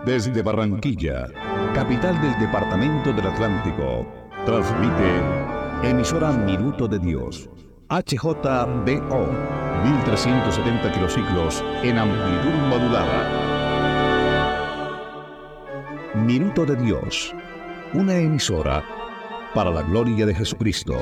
Desde Barranquilla, capital del departamento del Atlántico, transmite emisora Minuto de Dios, HJBO, 1370 kilociclos en amplitud modulada. Minuto de Dios, una emisora para la gloria de Jesucristo.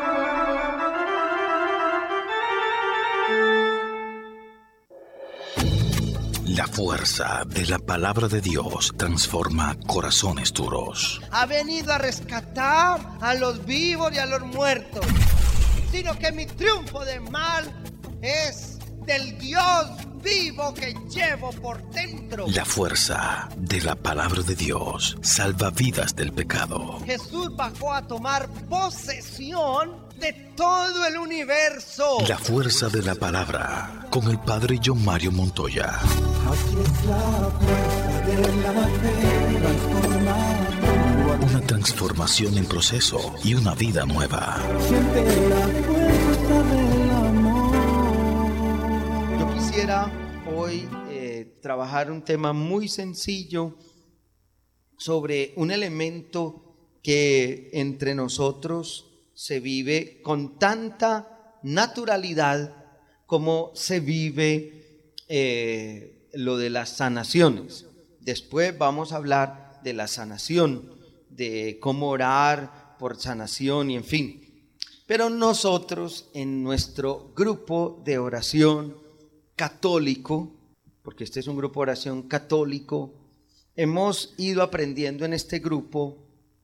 La fuerza de la palabra de Dios transforma corazones duros. Ha venido a rescatar a los vivos y a los muertos, sino que mi triunfo de mal es del Dios vivo que llevo por dentro. La fuerza de la palabra de Dios salva vidas del pecado. Jesús bajó a tomar posesión de todo el universo. La fuerza de la palabra con el padre John Mario Montoya. Así es la fuerza de la fe transformando. Una transformación en proceso y una vida nueva. Siente la fuerza del amor. Yo quisiera hoy trabajar un tema muy sencillo sobre un elemento que entre nosotros se vive con tanta naturalidad como se vive lo de las sanaciones. Después vamos a hablar de la sanación, de cómo orar por sanación y en fin. Pero nosotros en nuestro grupo de oración católico, porque este es un grupo de oración católico, hemos ido aprendiendo en este grupo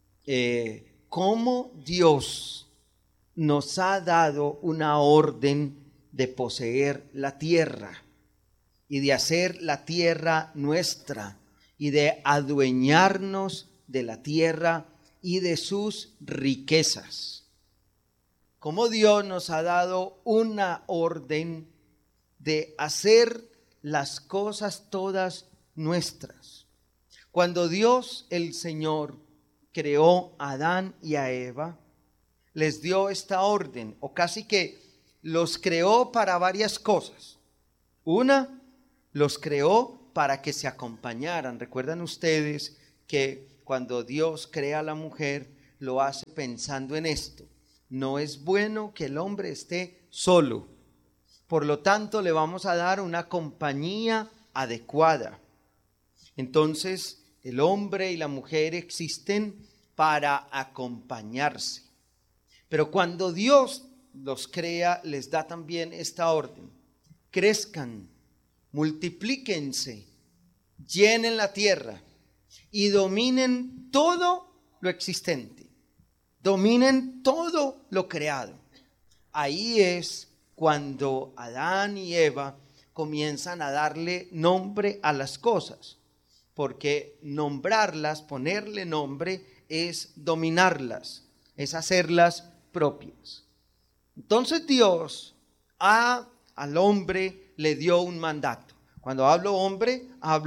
cómo Dios nos ha dado una orden de poseer la tierra y de hacer la tierra nuestra y de adueñarnos de la tierra y de sus riquezas. Como Dios nos ha dado una orden de hacer las cosas todas nuestras. Cuando Dios el Señor creó a Adán y a Eva, les dio esta orden, o casi que los creó para varias cosas. Una, los creó para que se acompañaran. Recuerdan ustedes que cuando Dios crea a la mujer, lo hace pensando en esto. No es bueno que el hombre esté solo. Por lo tanto, le vamos a dar una compañía adecuada. Entonces, el hombre y la mujer existen para acompañarse. Pero cuando Dios los crea, les da también esta orden: crezcan, multiplíquense, llenen la tierra y dominen todo lo existente, dominen todo lo creado. Ahí es cuando Adán y Eva comienzan a darle nombre a las cosas, porque nombrarlas, ponerle nombre, es dominarlas, es hacerlas propias. Entonces Dios al hombre le dio un mandato. Cuando hablo hombre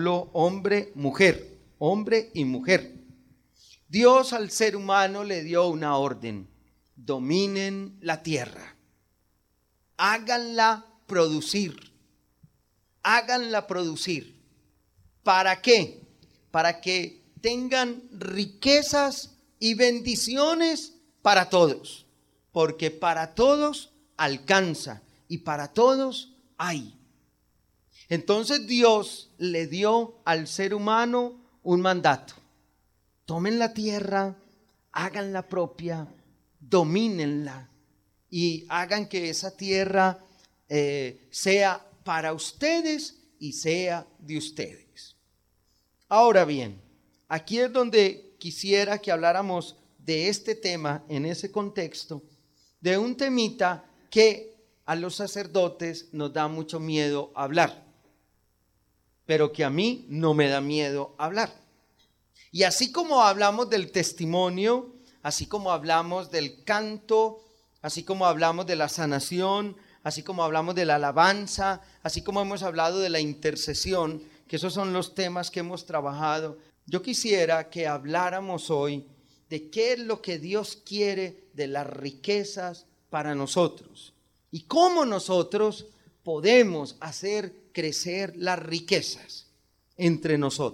y mujer. Dios al ser humano le dio una orden: dominen la tierra, háganla producir. ¿Para qué? Para que tengan riquezas y bendiciones para todos. Porque para todos alcanza y para todos hay. Entonces Dios le dio al ser humano un mandato: tomen la tierra, háganla propia, domínenla y hagan que esa tierra sea para ustedes y sea de ustedes. Ahora bien, aquí es donde quisiera que habláramos de este tema en ese contexto, de un temita que a los sacerdotes nos da mucho miedo hablar, pero que a mí no me da miedo hablar. Y así como hablamos del testimonio, así como hablamos del canto, así como hablamos de la sanación, así como hablamos de la alabanza, así como hemos hablado de la intercesión, que esos son los temas que hemos trabajado, yo quisiera que habláramos hoy de qué es lo que Dios quiere de las riquezas para nosotros y cómo nosotros podemos hacer crecer las riquezas entre nosotros.